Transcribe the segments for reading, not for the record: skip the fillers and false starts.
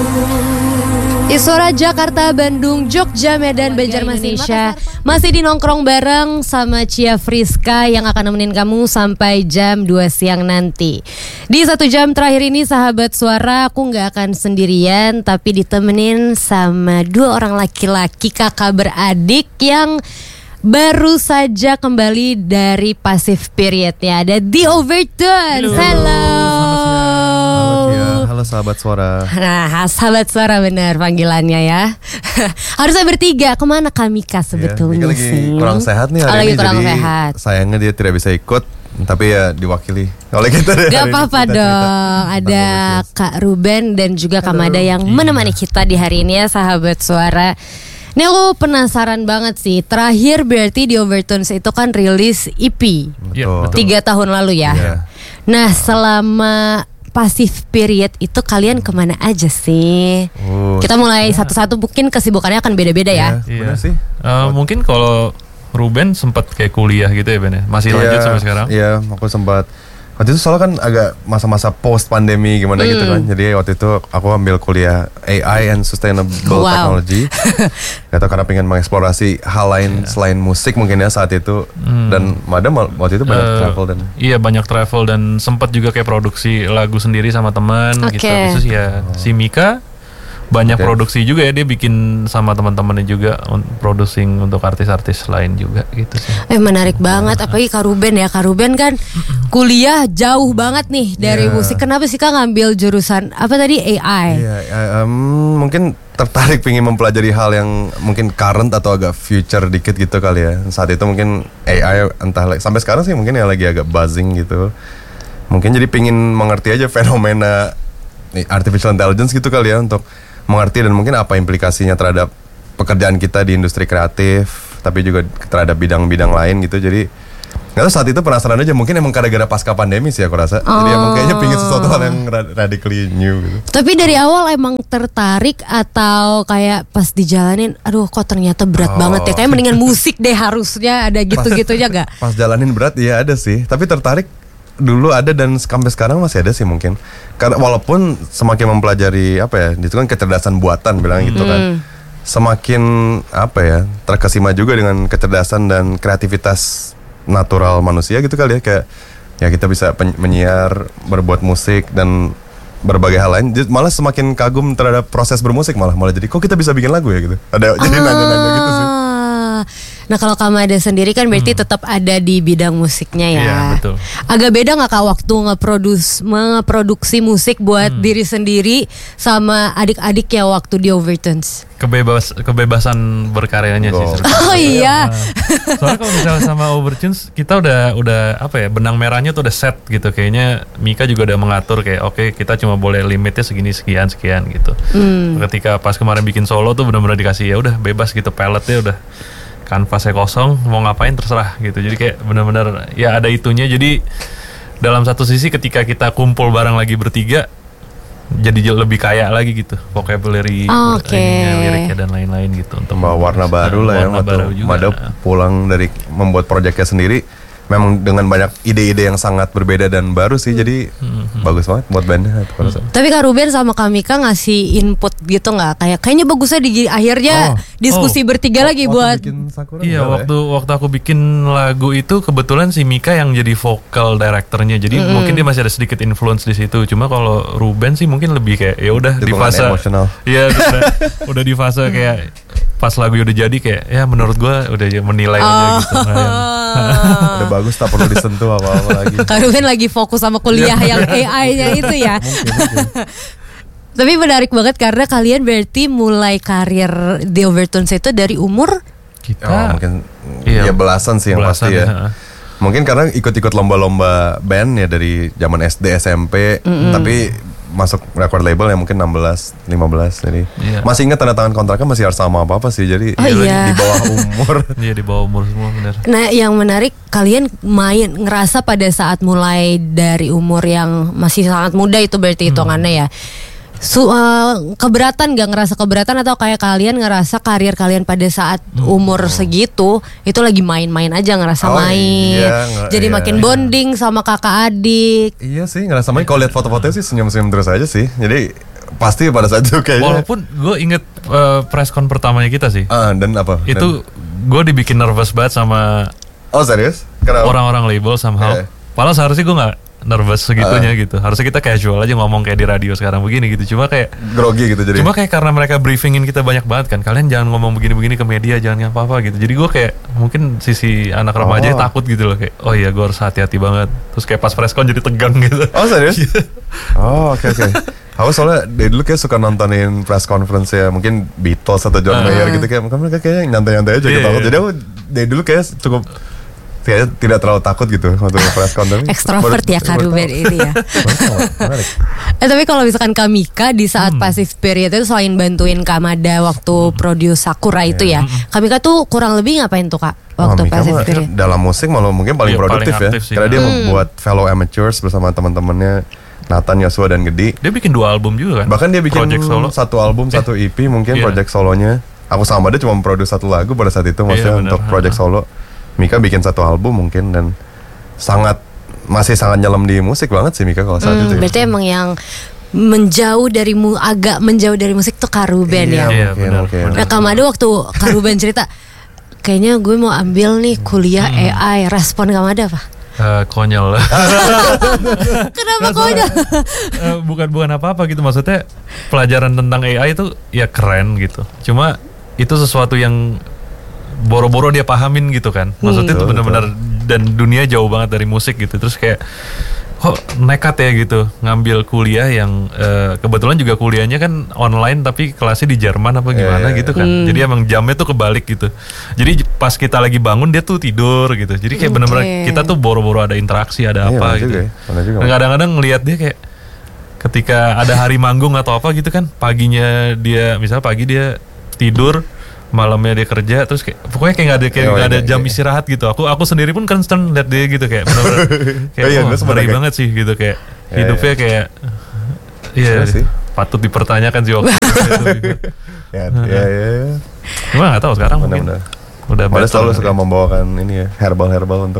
Istora Jakarta, Bandung, Jogja, Medan, Banjarmasin, masih di nongkrong bareng sama Cia Friska yang akan nemenin kamu sampai jam 2 siang nanti. Di 1 jam terakhir ini sahabat suara, aku gak akan sendirian, tapi ditemenin sama 2 orang laki-laki kakak beradik yang baru saja kembali dari passive period ya. Ada The Overtones. Hello. Halo sahabat suara. Nah, sahabat suara benar panggilannya ya. Harusnya bertiga. Kemana Kamika sebetulnya Mika sih? lagi kurang sehat nih hari lagi ini, kurang jadi sehat. sayangnya dia tidak bisa ikut. Tapi ya diwakili oleh kita deh. Gak apa-apa dong. Ada Kak Ruben dan juga Kak Mada yang menemani kita di hari ini ya sahabat suara. Nih aku penasaran banget sih. Terakhir berarti The Overtones itu kan rilis EP. Betul. 3 tahun lalu ya. Iya. Nah selama passive period itu kalian kemana aja sih? Kita mulai satu-satu, mungkin kesibukannya akan beda-beda ya. Benar sih. Mungkin kalau Ruben sempat kayak kuliah gitu ya Ben ya? Masih lanjut sampai sekarang? Iya, aku sempat. Waktu itu soalnya kan agak masa-masa post pandemi gimana gitu kan. Jadi waktu itu aku ambil kuliah AI and Sustainable Technology. Gak tau karena pengen mengeksplorasi hal lain selain musik mungkin ya saat itu. Dan Madam waktu itu banyak travel dan iya banyak travel dan sempat juga kayak produksi lagu sendiri sama teman gitu. Khusus ya si Mika banyak produksi juga ya, dia bikin sama teman-temannya juga producing untuk artis-artis lain juga gitu sih. Menarik banget, apalagi Kak Ruben ya. Kak Ruben kan kuliah jauh banget nih dari musik. Kenapa sih Kak ngambil jurusan apa tadi AI? Mungkin tertarik pengen mempelajari hal yang mungkin current atau agak future dikit gitu kali ya. Saat itu mungkin AI entah sampai sekarang sih mungkin ya lagi agak buzzing gitu. Mungkin jadi pengen mengerti aja fenomena artificial intelligence gitu kali ya, untuk mengerti dan mungkin apa implikasinya terhadap pekerjaan kita di industri kreatif, tapi juga terhadap bidang-bidang lain gitu. Jadi nggak tahu, saat itu penasaran aja, mungkin emang gara-gara pasca pandemi sih aku rasa. Jadi emang kayaknya pingin sesuatu hal yang radically new gitu. Tapi dari awal emang tertarik atau kayak pas dijalanin, aduh kok ternyata berat banget ya, kayak mendingan musik deh, harusnya ada gitu-gitunya gak? Pas jalanin berat ya ada sih, tapi tertarik dulu ada dan sampai sekarang masih ada sih mungkin. Karena walaupun semakin mempelajari apa ya, itu kan kecerdasan buatan bilang gitu kan. Semakin apa ya, terkesima juga dengan kecerdasan dan kreativitas natural manusia gitu kali ya. Kayak ya kita bisa menyiar, berbuat musik dan berbagai hal lain. Malah semakin kagum terhadap proses bermusik, malah jadi kok kita bisa bikin lagu ya gitu. Ada jadi nanya-nanya gitu sih. Nah kalau Kak Mada sendiri kan berarti tetap ada di bidang musiknya ya. Iya betul. Agak beda gak Kak waktu ngeproduksi musik buat diri sendiri sama adik-adik ya waktu di Overtones? Kebebasan berkaryanya sih. Oh iya. Soalnya kalau misalnya sama Overtones kita udah apa ya, benang merahnya tuh udah set gitu. Kayaknya Mika juga udah mengatur kayak oke, kita cuma boleh limitnya segini sekian gitu. Ketika pas kemarin bikin solo tuh benar-benar dikasih ya udah bebas gitu, palette-nya udah kanvasnya kosong, mau ngapain terserah gitu. Jadi kayak benar-benar ya ada itunya. Jadi dalam satu sisi ketika kita kumpul bareng lagi bertiga, jadi lebih kaya lagi gitu vocabulary, liriknya dan lain-lain gitu. Untuk bawa warna baru lah ya. Mada pulang dari membuat proyeknya sendiri, memang dengan banyak ide-ide yang sangat berbeda dan baru sih. Jadi bagus banget buat bandnya. Tapi Kak Ruben sama Kak Mika ngasih input gitu gak? Kayaknya bagusnya di akhirnya diskusi bertiga lagi buat iya, waktu aku bikin lagu itu kebetulan si Mika yang jadi vocal directornya. Jadi mungkin dia masih ada sedikit influence di situ. Cuma kalau Ruben sih mungkin lebih kayak ya udah di fase emosional. Iya, udah di fase kayak pas lagu udah jadi kayak ya menurut gue udah menilai aja gitu. Udah bagus, tak perlu disentuh apa-apa lagi. Kak Ruben lagi fokus sama kuliah yang AI-nya itu ya. Mungkin. Tapi menarik banget karena kalian berarti mulai karir The Overtones itu dari umur kita mungkin ya belasan sih yang pasti ya. Mungkin karena ikut-ikut lomba-lomba band ya dari zaman SD SMP, tapi masuk record label ya mungkin 16, 15. Jadi masih ingat tanda tangan kontraknya masih harus sama apa-apa sih. Jadi di bawah umur. Iya, di bawah umur semua benar. Nah, yang menarik kalian ngerasa pada saat mulai dari umur yang masih sangat muda itu berarti hitungannya ya. Keberatan gak, ngerasa keberatan atau kayak kalian ngerasa karir kalian pada saat umur segitu itu lagi main-main aja, ngerasa main, jadi makin bonding sama kakak adik. Iya sih, ngerasa main. Kalau lihat foto-fotonya sih senyum-senyum terus aja sih. Jadi pasti pada saat itu kayaknya. Walaupun gue inget press con pertamanya kita sih. Dan apa? Itu gue dibikin nervous banget sama Oh serius? Kenapa? orang-orang label somehow. Yeah. Padahal seharusnya gue gak nervous segitunya gitu. Harusnya kita casual aja ngomong kayak di radio sekarang begini gitu. Cuma kayak grogi gitu jadi. Cuma kayak karena mereka briefingin kita banyak banget kan. Kalian jangan ngomong begini-begini ke media, jangan apa-apa gitu. Jadi gue kayak mungkin sisi anak remaja takut gitu loh kayak oh iya gue harus hati-hati banget. Terus kayak pas presscon jadi tegang gitu. Oh serius? Oke. Aku soalnya dari dulu kayak suka nontonin press conference ya, mungkin Beatles atau John Mayer gitu kayak mereka kayak nyantai-nyantai aja gitu. Jadi aku dari dulu kayak cukup kayak tidak terlalu takut gitu waktu press conference. Extrovert ya Kak Ruben ini ya. Tapi kalau misalkan Kak Mika di saat Passive Period itu selain bantuin Kak Mada waktu produce Sakura itu ya, Kak Mika tuh kurang lebih ngapain tuh Kak waktu Passive Period? Dalam musik malah mungkin paling produktif paling ya, sih, karena dia membuat fellow amateurs bersama teman-temannya Nathan, Yosua dan Gedi. Dia bikin 2 album juga kan? Bahkan dia bikin solo. 1 album, 1 EP mungkin project solonya. Aku sama dia cuma memproduce 1 lagu pada saat itu maksudnya untuk project solo. Mika bikin 1 album mungkin dan masih sangat nyelam di musik banget sih Mika kalau saat itu. Berarti emang yang agak menjauh dari musik tuh Kak Ruben ya. Iya benar. Nah Kak Mada waktu Kak Ruben cerita, kayaknya gue mau ambil nih kuliah AI, respon Kak Mada apa? Konyol. Kenapa konyol? Bukan apa-apa gitu, maksudnya pelajaran tentang AI itu ya keren gitu. Cuma itu sesuatu yang boro-boro dia pahamin gitu kan. Maksudnya itu benar-benar dan dunia jauh banget dari musik gitu. Terus kayak kok nekat ya gitu ngambil kuliah yang kebetulan juga kuliahnya kan online tapi kelasnya di Jerman apa gimana gitu kan. Jadi emang jamnya tuh kebalik gitu. Jadi pas kita lagi bangun dia tuh tidur gitu. Jadi kayak benar-benar kita tuh boro-boro ada interaksi ada apa gitu. Dan kadang-kadang ngelihat dia kayak ketika ada hari manggung atau apa gitu kan, paginya dia misalnya pagi dia tidur, malamnya dia kerja, terus kayak pokoknya kayak nggak ada jam istirahat gitu. Aku sendiri pun concern lihat dia gitu kayak benar-benar kayak ngeri banget sih gitu kayak hidupnya kayak patut dipertanyakan sih waktu itu. Cuma nggak tahu sekarang mungkin udah selalu suka membawakan ini ya herbal untuk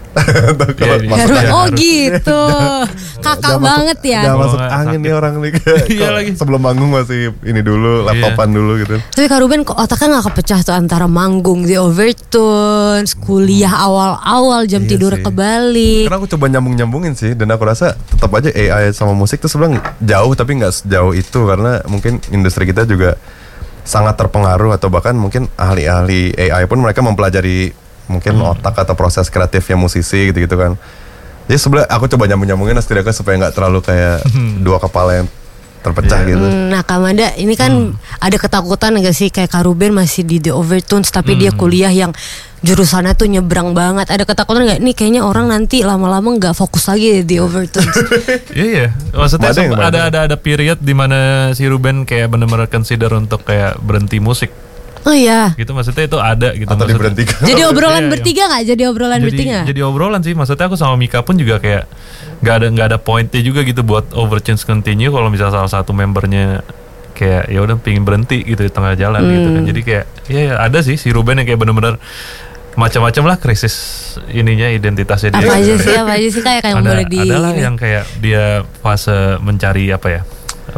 Oh gitu. Kakak banget ya. Udah masuk angin nih orang nih. Sebelum manggung masih ini dulu, laptopan dulu gitu. Tapi Kak Ruben kok otaknya gak kepecah tuh antara manggung di Overtones, kuliah awal-awal jam tidur kebalik. Karena aku coba nyambungin sih, dan aku rasa tetap aja AI sama musik tuh sebenarnya jauh, tapi gak sejauh itu. Karena mungkin industri kita juga sangat terpengaruh, atau bahkan mungkin ahli-ahli AI pun mereka mempelajari mungkin otak atau proses kreatifnya musisi gitu kan. Jadi sebenarnya aku coba nyambungin setidaknya supaya nggak terlalu kayak dua kepala yang terpecah gitu. Nah Kak Mada ini kan ada ketakutan gak sih kayak Kak Ruben masih di The Overtones tapi dia kuliah yang jurusannya tuh nyebrang banget. Ada ketakutan gak nih kayaknya orang nanti lama-lama nggak fokus lagi di The Overtones? Iya. Maksudnya ada period di mana si Ruben kayak benar-benar consider untuk kayak berhenti musik. Oh iya. Gitu maksudnya itu ada gitu. Atau diberhentikan. Jadi obrolan bertiga nggak? Jadi obrolan bertiga? Jadi obrolan sih. Maksudnya aku sama Mika pun juga kayak nggak ada pointnya juga gitu buat Overchance continue kalau misalnya salah satu membernya kayak ya udah pingin berhenti gitu di tengah jalan gitu kan. Jadi kayak ya ada sih si Ruben yang kayak benar-benar macam-macam lah krisis ininya identitasnya dia. Apa aja sih kayak yang boleh di. Adalah yang kayak dia fase mencari apa ya?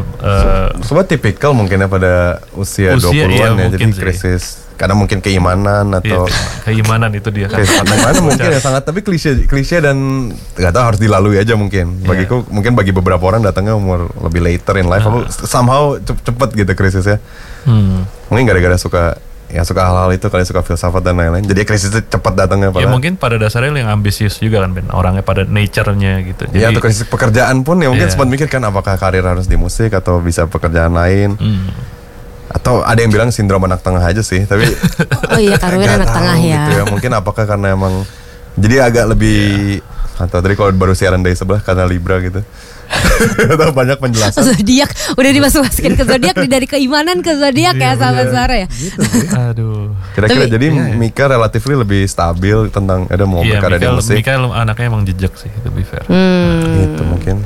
Semua tipikal mungkin ya pada usia 20-an ya, jadi krisis karena mungkin keimanan atau keimanan itu dia kan. Keimanan mungkin ya sangat, tapi klise dan nggak tahu harus dilalui aja mungkin. Bagiku mungkin bagi beberapa orang datangnya umur lebih later in life, aku somehow cepet gitu krisisnya. Mungkin gara-gara suka hal-hal itu, kalian suka filsafat dan lain-lain. Jadi krisisnya cepat datangnya. Ya mungkin pada dasarnya yang ambisius juga kan Ben, orangnya pada nature-nya gitu. Jadi ya, atau krisis pekerjaan pun ya mungkin sempat mikir kan apakah karir harus di musik atau bisa pekerjaan lain. Atau ada yang bilang sindrom anak tengah aja sih, tapi oh iya Karwin anak tengah ya. Gitu ya. Mungkin apakah karena emang jadi agak lebih atau tadi kalau baru siaran dari sebelah karena Libra gitu. Atau banyak penjelasan. Zodiak udah dimasukin ke zodiak, dari keimanan ke zodiak ya sahabat Suara ya. Gitu, aduh. Kira-kira jadi Mika relatif lebih stabil tentang ada mau berkarya di musik. Mika anaknya emang jejak sih, to be fair. Itu mungkin.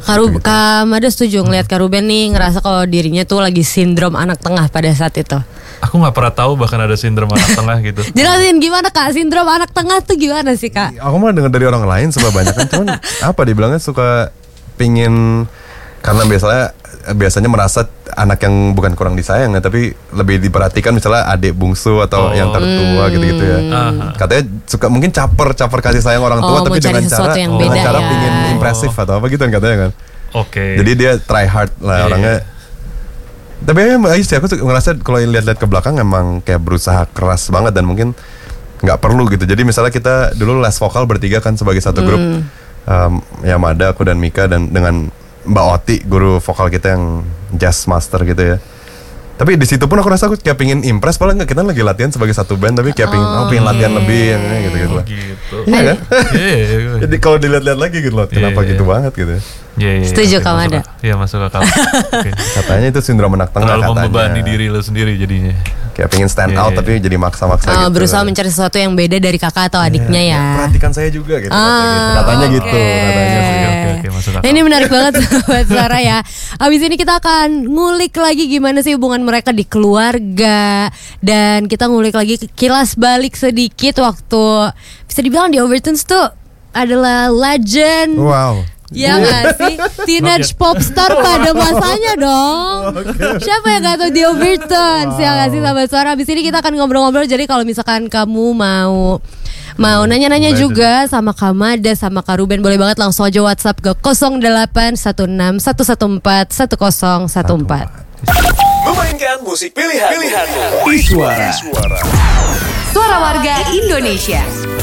Kak Mada setuju ngeliat Kak Ruben nih ngerasa kalau dirinya tuh lagi sindrom anak tengah pada saat itu. Aku nggak pernah tahu bahkan ada sindrom anak tengah gitu. Jelasin gimana Kak, sindrom anak tengah tuh gimana sih Kak? Aku mah dengar dari orang lain sebanyak kan, cuman apa dibilangnya suka pingin, karena biasanya biasanya merasa anak yang bukan kurang disayang ya, tapi lebih diperhatikan misalnya adik bungsu atau yang tertua gitu-gitu ya. Katanya suka mungkin caper kasih sayang orang tua, tapi dengan cara ya. pingin impresif atau apa gitu kan katanya kan. Oke. Jadi dia try hard lah orangnya. Tapi sih aku ngerasa kalau lihat-lihat ke belakang emang kayak berusaha keras banget dan mungkin nggak perlu gitu. Jadi misalnya kita dulu les vokal bertiga kan sebagai satu grup. Yamada, aku dan Mika, dan dengan Mbak Oti, guru vokal kita yang jazz master gitu ya. Tapi di situ pun aku rasa aku kayak pingin impress, padahal nggak, kita lagi latihan sebagai satu band, tapi kayak pingin latihan lebih yang gitu lah. Iya kan? Jadi kalau dilihat-lihat lagi gitu loh, kenapa gitu banget gitu. Setuju kamu ada? Iya, masuk akal. Katanya itu sindrom anak tengah katanya. Terlalu membebani diri lo sendiri jadinya. Kayak pengen stand out tapi jadi maksa-maksa gitu. Berusaha mencari sesuatu yang beda dari kakak atau adiknya ya. Perhatikan saya juga gitu. Katanya gitu. Oke, masuk akal. Ini menarik banget buat Sarah ya. Abis ini kita akan ngulik lagi gimana sih hubungan mereka di keluarga. Dan kita ngulik lagi kilas balik sedikit waktu bisa dibilang di Overtones tuh adalah legend. Wow. Ya gak sih? Teenage popstar pada masanya dong. Siapa yang gak tahu di Overtones? Ya gak sih sahabat suara? Abis ini kita akan ngobrol-ngobrol. Jadi kalau misalkan kamu mau nanya-nanya juga sama Kak Mada, sama Kak Ruben, boleh banget langsung aja WhatsApp ke 0816 114 1014. Memainkan musik pilihan. Iswara. Suara warga Indonesia.